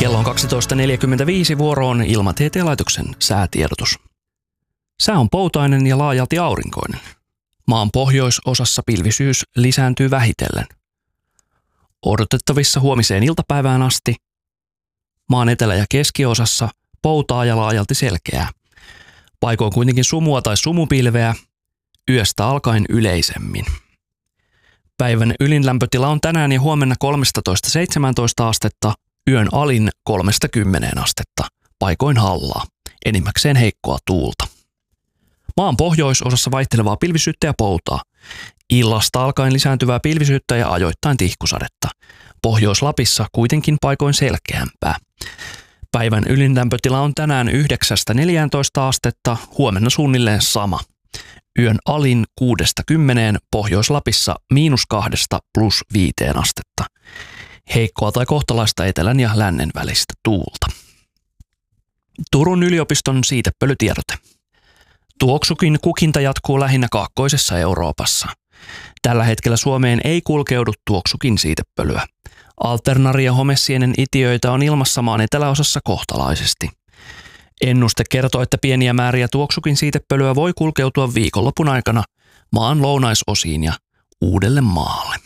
Kello on 12.45, vuoroon Ilmatieteen laitoksen säätiedotus. Sää on poutainen ja laajalti aurinkoinen. Maan pohjoisosassa pilvisyys lisääntyy vähitellen. Odotettavissa huomiseen iltapäivään asti. Maan etelä- ja keskiosassa poutaa ja laajalti selkeää. Paikoin kuitenkin sumua tai sumupilveä, yöstä alkaen yleisemmin. Päivän ylin lämpötila on tänään ja huomenna 13–17 astetta, yön alin 3–10 astetta, paikoin hallaa, enimmäkseen heikkoa tuulta. Maan pohjoisosassa vaihtelevaa pilvisyyttä ja poutaa. Illasta alkaen lisääntyvää pilvisyyttä ja ajoittain tihkusadetta. Pohjois-Lapissa kuitenkin paikoin selkeämpää. Päivän ylin lämpötila on tänään 9–14 astetta, huomenna suunnilleen sama. Yön alin 6–10, Pohjois-Lapissa -2 +5 astetta. Heikkoa tai kohtalaista etelän ja lännen välistä tuulta. Turun yliopiston siitepölytiedote. Tuoksukin kukinta jatkuu lähinnä kaakkoisessa Euroopassa. Tällä hetkellä Suomeen ei kulkeudu tuoksukin siitepölyä. Alternari- ja homesienen itiöitä on ilmassa maan eteläosassa kohtalaisesti. Ennuste kertoo, että pieniä määriä tuoksukin siitepölyä voi kulkeutua viikonlopun aikana maan lounaisosiin ja Uudellemaalle.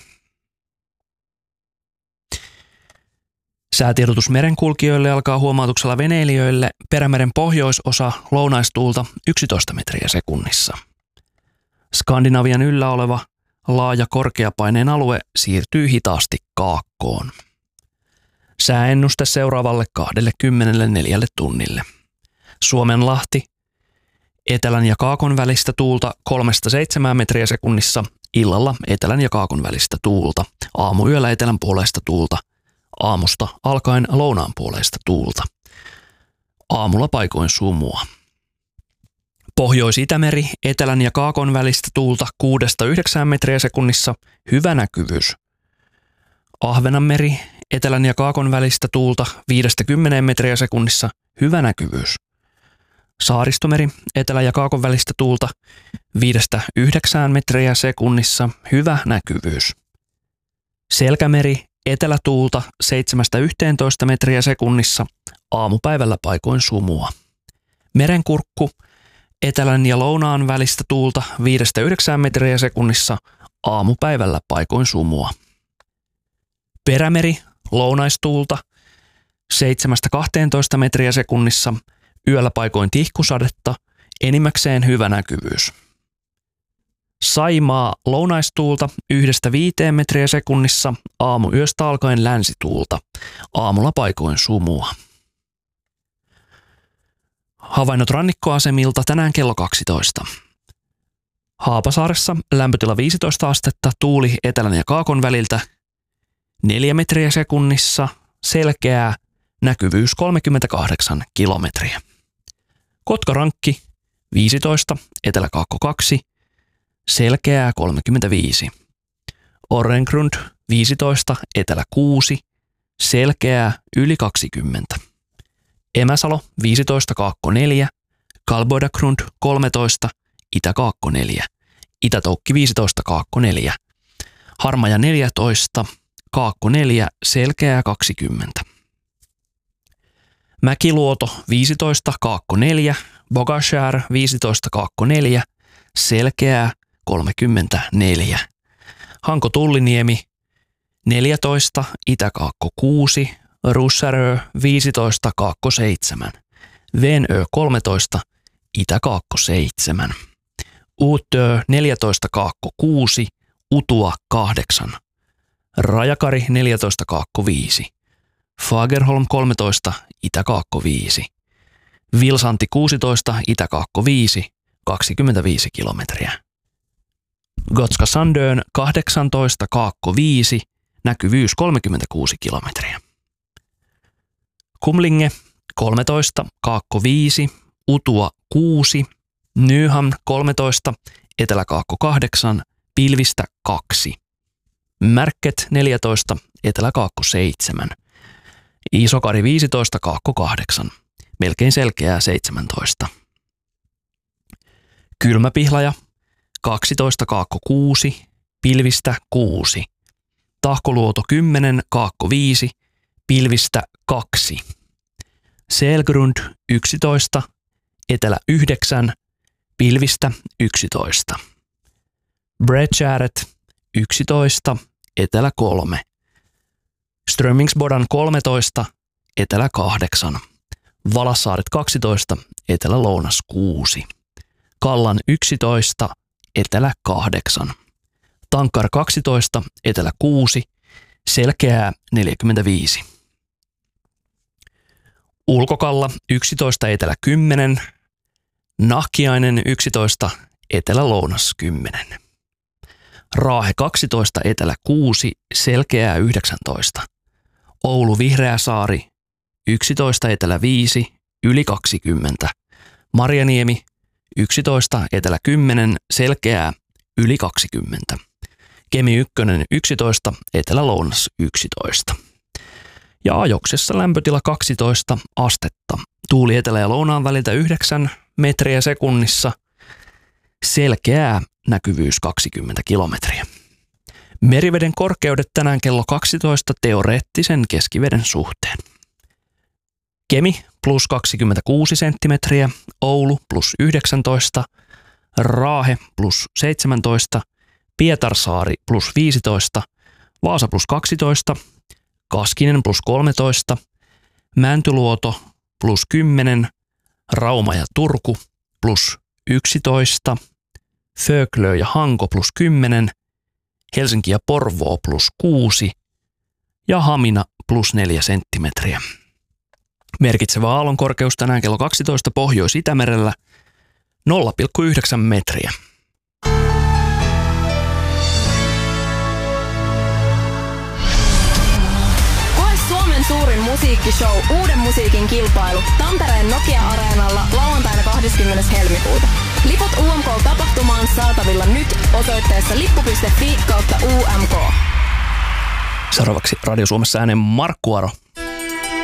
Säätiedotus merenkulkijoille alkaa huomautuksella veneilijöille. Perämeren pohjoisosa lounaistuulta 11 metriä sekunnissa. Skandinavian yllä oleva laaja korkeapaineen alue siirtyy hitaasti kaakkoon. Sääennuste seuraavalle 24 tunnille. Suomenlahti, etelän ja kaakon välistä tuulta 3–7 metriä sekunnissa, illalla etelän ja kaakon välistä tuulta, aamuyöllä etelän puoleista tuulta, aamusta alkaen lounaan puoleista tuulta. Aamulla paikoin sumua. Pohjois-Itämeri, etelän ja kaakon välistä tuulta 6–9 metriä sekunnissa, hyvä näkyvyys. Ahvenanmeri, etelän ja kaakon välistä tuulta 5–10 metriä sekunnissa, hyvä näkyvyys. Saaristomeri, etelä- ja kaakon välistä tuulta 5–9 metriä sekunnissa, hyvä näkyvyys. Selkämeri, etelätuulta 7–11 metriä sekunnissa, aamupäivällä paikoin sumua. Merenkurkku, etelän ja lounaan välistä tuulta 5–9 metriä sekunnissa, aamupäivällä paikoin sumua. Perämeri, lounaistuulta 7–12 metriä sekunnissa, yöllä paikoin tihkusadetta, enimmäkseen hyvä näkyvyys. Saimaa, lounaistuulta 1–5 metriä sekunnissa, aamuyöstä alkaen länsituulta, aamulla paikoin sumua. Havainnot rannikkoasemilta tänään kello 12. Haapasaaressa lämpötila 15 astetta, tuuli etelän ja kaakon väliltä 4 metriä sekunnissa, selkeää, näkyvyys 38 kilometriä. Kotkarankki 15, etelä-kaakko 2, selkeää 35. Orrengrund 15, etelä 6, selkeää yli 20. Emäsalo 15, kaakko 4, Kalboidagrund 13, itä-kaakko 4, Itä-Toukki 15, kaakko 4, Harmaja 14, kaakko 4, selkeää 20. Mäkiluoto 15, kaakko 4, Bogashär 15, kaakko 4, selkeää 34. Hanko-Tulliniemi 14, itä-kaakko 6, Russärö 15, kaakko 7, Venö 13, itä-kaakko 7, Uutö 14, kaakko 6, Utua 8, Rajakari 14, kaakko 5, Fagerholm 13, itä-kaakko 5, Vilsanti 16, itä-kaakko 5, 25 kilometriä. Gotska Sandön 18, kaakko 5, näkyvyys 36 kilometriä. Kumlinge 13, kaakko 5, Utua 6, Nyhamn 13, etelä-kaakko 8, pilvistä 2. Märket 14, etelä-kaakko 7. Isokari 15, kaakko 8. Melkein selkeää 17. Kylmäpihlaja 12, kaakko 6, pilvistä 6. Tahkoluoto 10, kaakko 5, pilvistä 2. Selgrund 11, etelä 9, pilvistä 11. Bredgäret 11, etelä 3. Strömmingsbodan 13, etelä 8. Valassaaret 12, etelä lounas 6. Kallan 11, etelä 8. Tankar 12, etelä 6, selkeää 45. Ulkokalla 11, etelä 10. Nahkiainen 11, etelä lounas 10. Raahe 12, etelä 6, selkeää 19. Oulu Vihreäsaari 11, etelä 5, yli 20. Marjaniemi 11, etelä 10, selkeää yli 20. Kemi 1, 11, etelä lounas 11. Ja ajoksessa lämpötila 12 astetta. Tuuli etelä ja lounaan väliltä 9 metriä sekunnissa. Selkeää näkyvyys 20 kilometriä. Meriveden korkeudet tänään kello 12 teoreettisen keskiveden suhteen. Kemi plus 26 senttimetriä, Oulu plus 19, Raahe plus 17, Pietarsaari plus 15, Vaasa plus 12, Kaskinen plus 13, Mäntyluoto plus 10, Rauma ja Turku plus 11, Föglö ja Hanko plus 10, Helsinki ja Porvoo plus 6 ja Hamina plus 4 senttimetriä. Merkitsevä aallonkorkeus tänään kello 12 Pohjois-Itämerellä 0,9 metriä. Koe Suomen suurin musiikkishow Uuden musiikin kilpailu Tampereen Nokia-areenalla lauantaina 20. helmikuuta. Liput UMK-tapahtumaan saatavilla nyt osoitteessa lippu.fi/UMK. Seuraavaksi Radio Suomessa äänen Markku Aro.